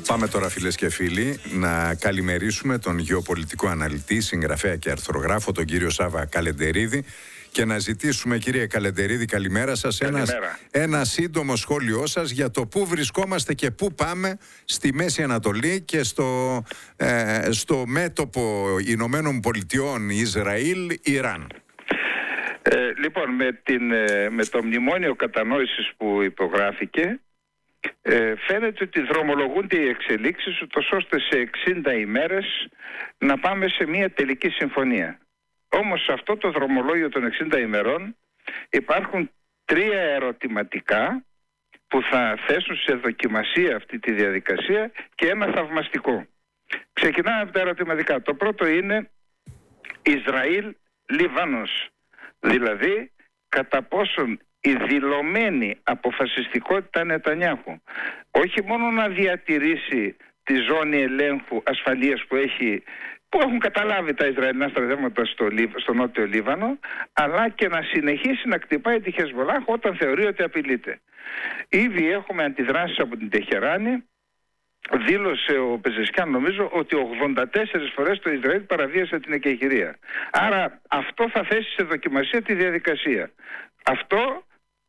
Πάμε τώρα, φίλες και φίλοι, να καλημερίσουμε τον γεωπολιτικό αναλυτή, συγγραφέα και αρθρογράφο, τον κύριο Σάβα Καλεντερίδη, και να ζητήσουμε, κύριε Καλεντερίδη, καλημέρα σας, ένα σύντομο σχόλιο σας για το πού βρισκόμαστε και πού πάμε στη Μέση Ανατολή και στο μέτωπο Ηνωμένων Πολιτειών, Ισραήλ-Ιράν. Λοιπόν, με το μνημόνιο κατανόησης που υπογράφηκε, φαίνεται ότι δρομολογούνται οι εξελίξεις ούτως ώστε σε 60 ημέρες να πάμε σε μια τελική συμφωνία. Όμως σε αυτό το δρομολόγιο των 60 ημερών υπάρχουν 3 ερωτηματικά που θα θέσουν σε δοκιμασία αυτή τη διαδικασία και ένα θαυμαστικό. Ξεκινάμε από τα ερωτηματικά. Το πρώτο είναι Ισραήλ-Λιβάνος. Δηλαδή, κατά πόσον η δηλωμένη αποφασιστικότητα Νετανιάχου όχι μόνο να διατηρήσει τη ζώνη ελέγχου ασφαλείας που έχουν καταλάβει τα Ισραηλινά στρατεύματα στο νότιο Λίβανο, αλλά και να συνεχίσει να κτυπάει τη Χεσμολάχ όταν θεωρεί ότι απειλείται. Ήδη έχουμε αντιδράσεις από την Τεχεράνη. Δήλωσε ο Πεζεσκιάν, νομίζω, ότι 84 φορές το Ισραήλ παραβίασε την εκεχηρία. Άρα αυτό θα θέσει σε δοκιμασία τη διαδικασία. Αυτό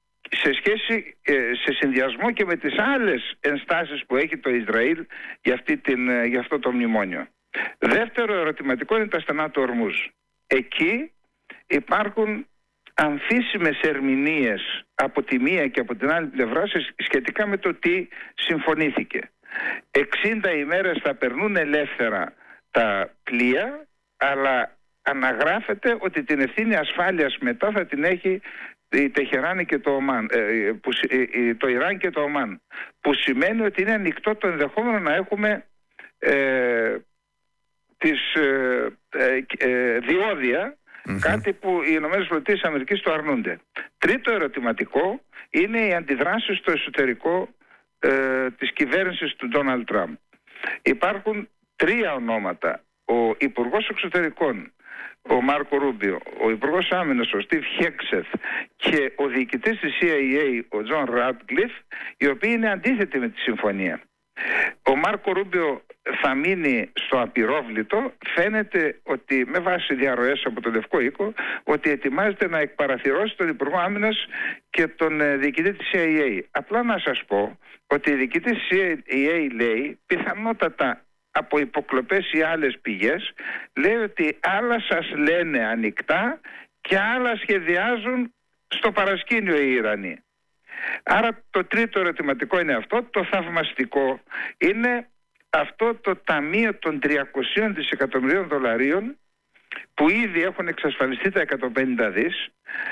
σε συνδυασμό και με τις άλλες ενστάσεις που έχει το Ισραήλ για αυτό το μνημόνιο. Δεύτερο ερωτηματικό είναι τα στενά του Ορμούζ. Εκεί υπάρχουν αμφίσιμες ερμηνείες από τη μία και από την άλλη πλευρά σχετικά με το τι συμφωνήθηκε. 60 ημέρες θα περνούν ελεύθερα τα πλοία, αλλά αναγράφεται ότι την ευθύνη ασφάλειας μετά θα την έχει η Τεχεράνη και το Ιράν και το Ομάν, που σημαίνει ότι είναι ανοιχτό το ενδεχόμενο να έχουμε διόδια, κάτι που οι ΗΠΑ το αρνούνται. Τρίτο ερωτηματικό είναι οι αντιδράσεις στο εσωτερικό της κυβέρνησης του Ντόναλντ Τραμπ. Υπάρχουν 3 ονόματα. Ο Υπουργός Εξωτερικών, ο Μάρκο Ρούμπιο, ο Υπουργός Άμυνας, ο Στιβ Χέξεθ, και ο διοικητής της CIA, ο Τζον Ράτκλιφ, οι οποίοι είναι αντίθετοι με τη συμφωνία. Ο Μάρκο Ρούμπιο θα μείνει στο απειρόβλητο. Φαίνεται ότι, με βάση διαρροές από το Λευκό Οίκο, ότι ετοιμάζεται να εκπαραθυρώσει τον Υπουργό Άμυνας και τον διοικητή της CIA. Απλά να σας πω ότι η διοικητή της CIA λέει, πιθανότατα από υποκλοπές ή άλλες πηγές, λέει ότι άλλα σας λένε ανοιχτά και άλλα σχεδιάζουν στο παρασκήνιο οι Ιρανοί. Άρα το τρίτο ερωτηματικό είναι αυτό. Το θαυμαστικό είναι αυτό το ταμείο των 300 δισεκατομμυρίων δολαρίων που ήδη έχουν εξασφαλιστεί τα 150 δις,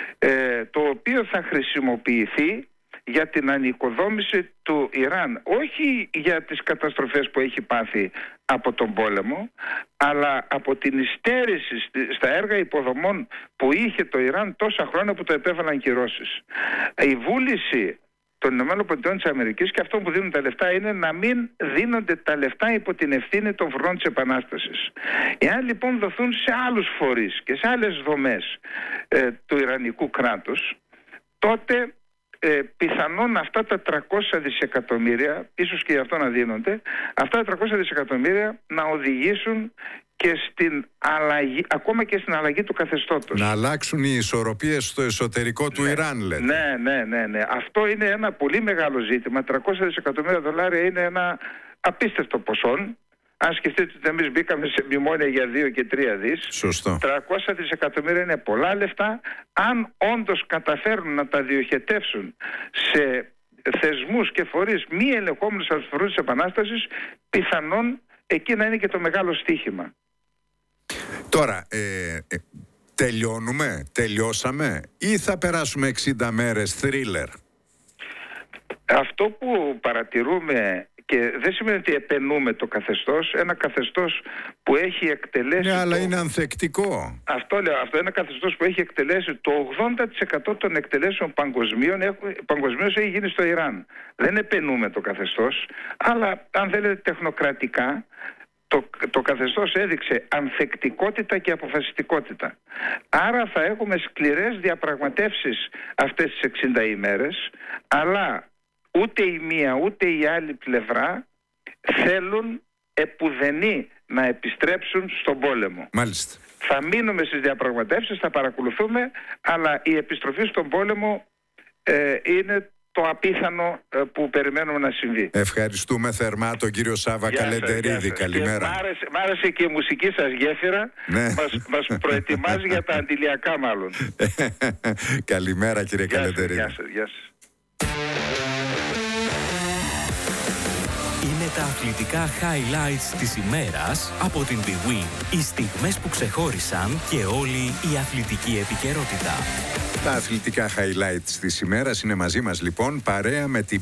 το οποίο θα χρησιμοποιηθεί για την ανοικοδόμηση του Ιράν, όχι για τις καταστροφές που έχει πάθει από τον πόλεμο, αλλά από την υστέρηση στα έργα υποδομών που είχε το Ιράν τόσα χρόνια που το επέβαλαν κυρώσεις. Η βούληση των ΗΠΑ και αυτό που δίνουν τα λεφτά είναι να μην δίνονται τα λεφτά υπό την ευθύνη των φρουρών της Επανάστασης. Εάν λοιπόν δοθούν σε άλλους φορείς και σε άλλες δομές του Ιρανικού κράτους, τότε πιθανόν αυτά τα 300 δισεκατομμύρια, ίσως και γι' αυτό να δίνονται, αυτά τα 300 δισεκατομμύρια να οδηγήσουν και στην αλλαγή, ακόμα και στην αλλαγή του καθεστώτος. Να αλλάξουν οι ισορροπίες στο εσωτερικό του Ιράν, λέτε. Ναι. Αυτό είναι ένα πολύ μεγάλο ζήτημα. 300 δισεκατομμύρια δολάρια είναι ένα απίστευτο ποσό. Αν σκεφτείτε ότι εμείς μπήκαμε σε μνημόνια για 2 και 3 δις, σωστό. 300 δισεκατομμύρια είναι πολλά λεφτά. Αν όντως καταφέρουν να τα διοχετεύσουν σε θεσμούς και φορείς μη ελεγχόμενους από τους φορείς της Επανάστασης, πιθανόν εκεί να είναι και το μεγάλο στοίχημα. Τώρα, τελειώσαμε ή θα περάσουμε 60 μέρες θρίλερ? Αυτό που παρατηρούμε, και δεν σημαίνει ότι επενούμε το καθεστώς, ένα καθεστός που έχει εκτελέσει... Ναι, αλλά είναι ανθεκτικό. Αυτό λέω, αυτό είναι ένα καθεστώς που έχει εκτελέσει το 80% των εκτελέσεων παγκοσμίως έχει γίνει στο Ιράν. Δεν επενούμε το καθεστώς, αλλά αν θέλετε τεχνοκρατικά, το καθεστώς έδειξε ανθεκτικότητα και αποφασιστικότητα. Άρα θα έχουμε σκληρές διαπραγματεύσεις αυτές τις 60 ημέρες, αλλά ούτε η μία ούτε η άλλη πλευρά θέλουν επουδενή να επιστρέψουν στον πόλεμο. Μάλιστα. Θα μείνουμε στις διαπραγματεύσεις, θα παρακολουθούμε, αλλά η επιστροφή στον πόλεμο είναι το απίθανο που περιμένουμε να συμβεί. Ευχαριστούμε θερμά τον κύριο Σάβα Καλεντερίδη. Καλημέρα. Μ' άρεσε και η μουσική σας γέφυρα. Ναι. Μας προετοιμάζει για τα αντιλιακά μάλλον. Καλημέρα κύριε Καλεντερίδη. Γεια σας. Είναι τα αθλητικά highlights της ημέρας από την bwin. Οι στιγμές που ξεχώρισαν και όλη η αθλητική επικαιρότητα. Τα αθλητικά highlights της ημέρας είναι μαζί μας λοιπόν, παρέα με την